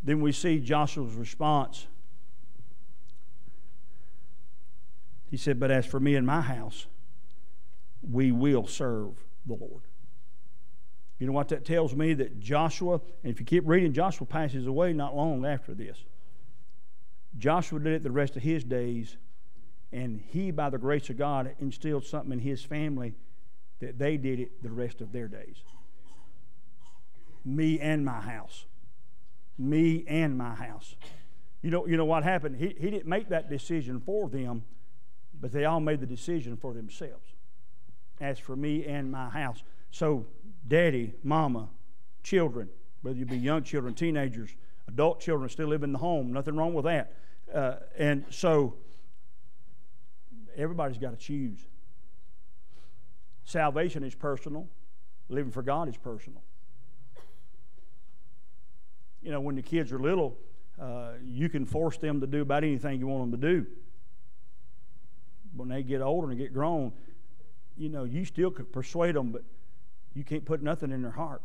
then we see Joshua's response. He said, but as for me and my house, we will serve the Lord. You know what that tells me? That Joshua, and if you keep reading, Joshua passes away not long after this. Joshua did it the rest of his days, and he, by the grace of God, instilled something in his family that they did it the rest of their days. Me and my house. Me and my house. You know what happened? He didn't make that decision for them, but they all made the decision for themselves. As for me and my house. So, daddy, mama, children, whether you be young children, teenagers, adult children still live in the home. Nothing wrong with that. And so, everybody's got to choose. Salvation is personal. Living for God is personal. You know, when the kids are little, you can force them to do about anything you want them to do. When they get older and get grown, you know, you still could persuade them, but you can't put nothing in their heart.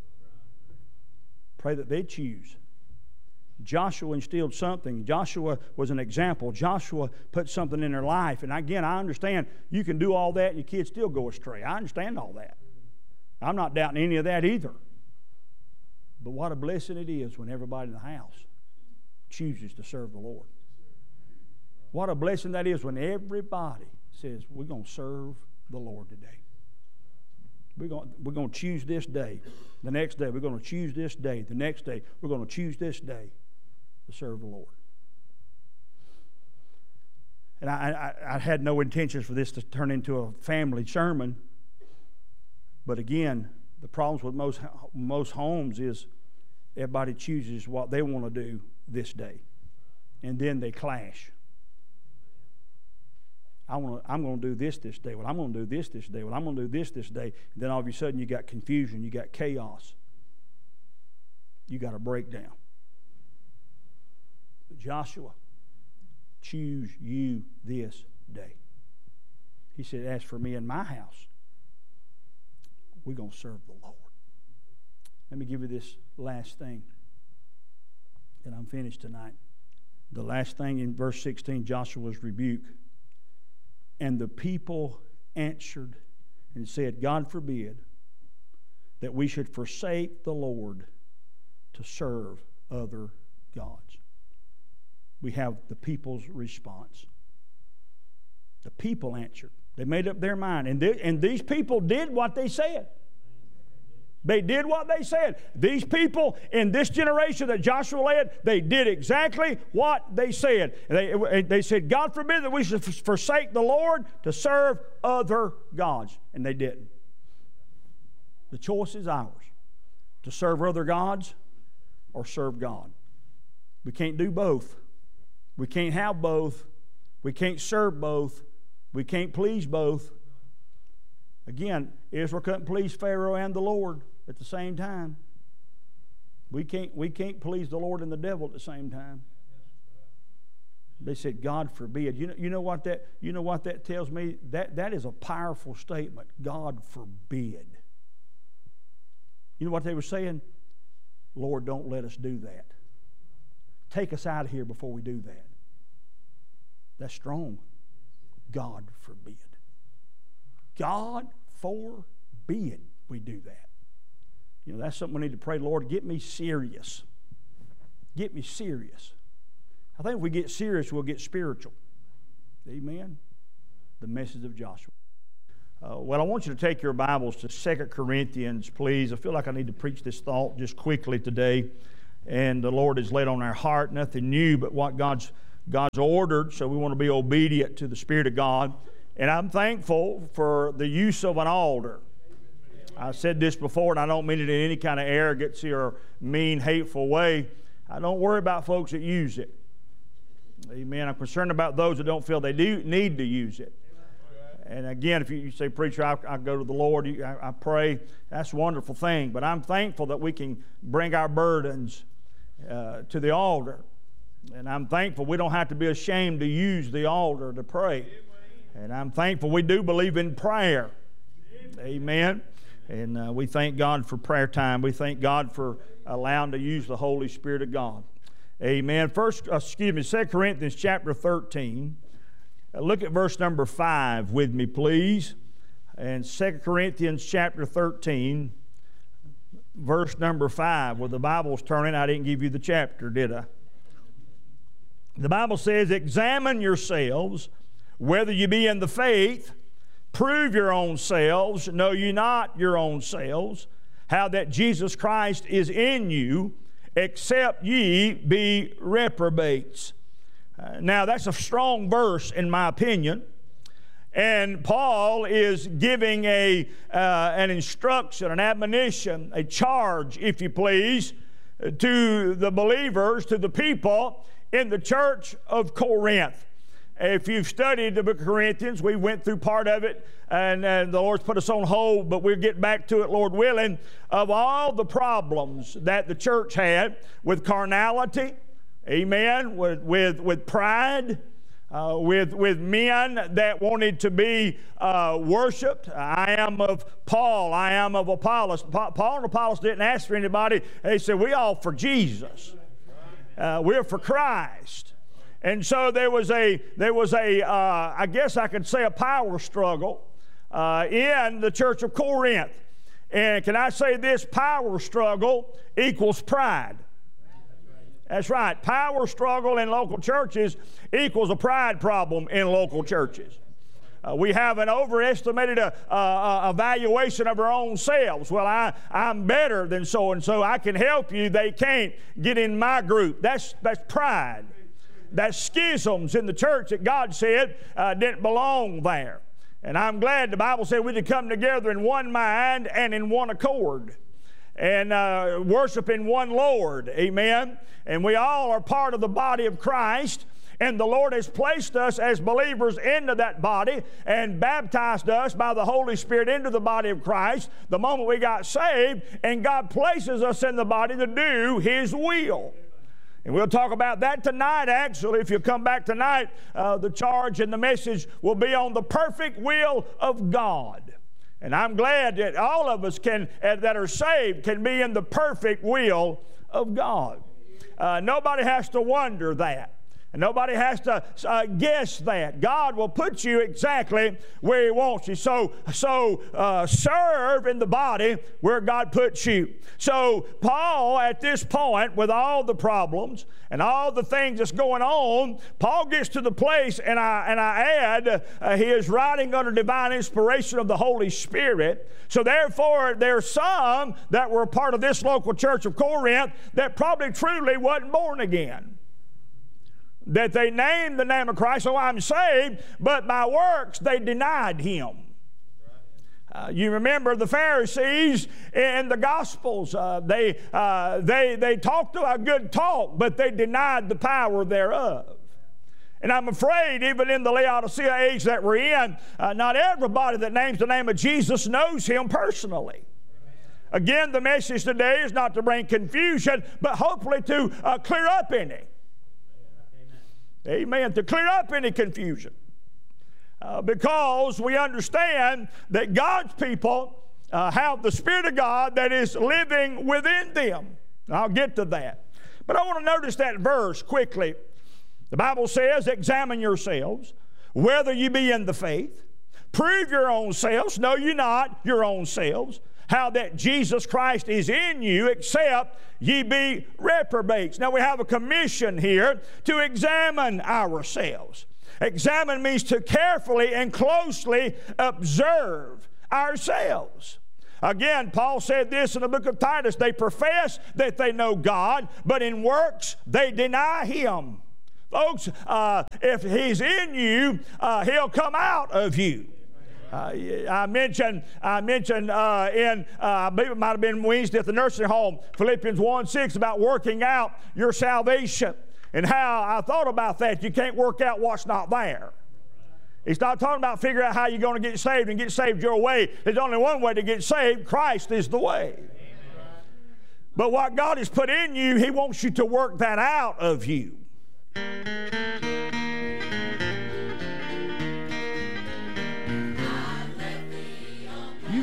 Pray that they choose. Joshua instilled something. Joshua was an example. Joshua put something in their life. And again, I understand you can do all that and your kids still go astray. I understand all that. I'm not doubting any of that either. But what a blessing it is when everybody in the house chooses to serve the Lord. What a blessing that is when everybody says, we're going to serve the Lord today. We're going to choose this day. The next day, we're going to choose this day. The next day, we're going to choose this day to serve the Lord. And I had no intentions for this to turn into a family sermon. But again, the problems with most homes is everybody chooses what they want to do this day. And then they clash. I'm going to do this day. Well, I'm going to do this day. Well, I'm going to do this day. And then all of a sudden you got confusion. You got chaos. You got a breakdown. But Joshua, choose you this day. He said, as for me and my house, we're going to serve the Lord. Let me give you this last thing, and I'm finished tonight. The last thing in verse 16, Joshua's rebuke. And the people answered and said, God forbid that we should forsake the Lord to serve other gods. We have the people's response. The people answered. They made up their mind. And these people did what they said. They did what they said. These people in this generation that Joshua led, they did exactly what they said. They said, God forbid that we should forsake the Lord to serve other gods. And they didn't. The choice is ours. To serve other gods or serve God. We can't do both. We can't have both. We can't serve both. We can't please both. Again, Israel couldn't please Pharaoh and the Lord at the same time. We can't please the Lord and the devil at the same time. They said, God forbid. You know what that tells me? That is a powerful statement. God forbid. You know what they were saying? Lord, don't let us do that. Take us out of here before we do that. That's strong. God forbid. God forbid we do that. You know, that's something we need to pray, Lord, get me serious. Get me serious. I think if we get serious, we'll get spiritual. Amen? The message of Joshua. Well, I want you to take your Bibles to 2 Corinthians, please. I feel like I need to preach this thought just quickly today. And the Lord has laid on our heart nothing new but what God's ordered, so we want to be obedient to the Spirit of God. And I'm thankful for the use of an altar. I said this before, and I don't mean it in any kind of arrogancy or mean, hateful way. I don't worry about folks that use it. Amen. I'm concerned about those that don't feel they do need to use it. And again, if you say, preacher, I go to the Lord, I pray, that's a wonderful thing. But I'm thankful that we can bring our burdens to the altar. And I'm thankful we don't have to be ashamed to use the altar to pray. And I'm thankful we do believe in prayer. Amen. And we thank God for prayer time. We thank God for allowing to use the Holy Spirit of God. Amen. 2 Corinthians chapter 13. Look at verse number 5 with me, please. And 2 Corinthians chapter 13, verse number 5. Well, the Bible's turning. I didn't give you the chapter, did I? The Bible says, examine yourselves, whether you be in the faith. Prove your own selves. Know ye not your own selves, how that Jesus Christ is in you, except ye be reprobates. Now, that's a strong verse in my opinion. And Paul is giving an instruction, an admonition, a charge, if you please, to the believers, to the people in the church of Corinth. If you've studied the book of Corinthians, we went through part of it, and the Lord's put us on hold, but we'll get back to it, Lord willing, of all the problems that the church had with carnality, amen, with pride, with men that wanted to be worshiped. I am of Paul, I am of Apollos. Paul and Apollos didn't ask for anybody. They said, we all for Jesus. We're for Christ. And so there was a I guess I could say a power struggle in the church of Corinth. And can I say this? Power struggle equals pride. That's right. Power struggle in local churches equals a pride problem in local churches. We have an overestimated evaluation of our own selves. Well, I'm better than so-and-so. I can help you. They can't get in my group. That's pride. That's schisms in the church that God said didn't belong there. And I'm glad the Bible said we to come together in one mind and in one accord and worship in one Lord. Amen. And we all are part of the body of Christ. And the Lord has placed us as believers into that body and baptized us by the Holy Spirit into the body of Christ the moment we got saved. And God places us in the body to do His will. And we'll talk about that tonight, actually. If you come back tonight, the charge and the message will be on the perfect will of God. And I'm glad that all of us that are saved can be in the perfect will of God. Nobody has to wonder that. And nobody has to guess that. God will put you exactly where He wants you. So serve in the body where God puts you. So Paul, at this point, with all the problems and all the things that's going on, Paul gets to the place, and I add, he is writing under divine inspiration of the Holy Spirit. So therefore, there's some that were a part of this local church of Corinth that probably truly wasn't born again. That they named the name of Christ, so I'm saved, but by works they denied Him. You remember the Pharisees in the Gospels. They talked a good talk, but they denied the power thereof. And I'm afraid even in the Laodicea age that we're in, not everybody that names the name of Jesus knows Him personally. Again, the message today is not to bring confusion, but hopefully to clear up any. Amen. To clear up any confusion. Because we understand that God's people have the Spirit of God that is living within them. I'll get to that. But I want to notice that verse quickly. The Bible says, examine yourselves, whether you be in the faith. Prove your own selves. Know ye not your own selves, how that Jesus Christ is in you, except ye be reprobates. Now we have a commission here to examine ourselves. Examine means to carefully and closely observe ourselves. Again, Paul said this in the book of Titus, they profess that they know God, but in works they deny Him. Folks, if He's in you, He'll come out of you. I mentioned I believe it might have been Wednesday at the nursing home, Philippians 1:6, about working out your salvation. And how I thought about that. You can't work out what's not there. He's not talking about figuring out how you're going to get saved and get saved your way. There's only one way to get saved. Christ is the way. Amen. But what God has put in you, He wants you to work that out of you.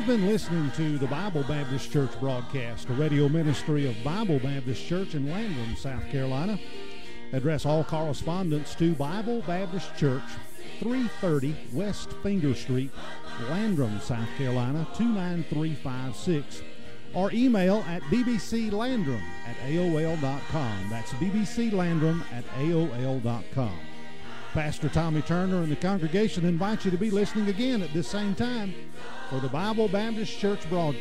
been listening to the Bible Baptist Church broadcast, a radio ministry of Bible Baptist Church in Landrum, South Carolina. Address all correspondence to Bible Baptist Church, 330 West Finger Street, Landrum, South Carolina, 29356. Or email at bbclandrum@aol.com. That's bbclandrum@aol.com. Pastor Tommy Turner and the congregation invite you to be listening again at this same time for the Bible Baptist Church broadcast.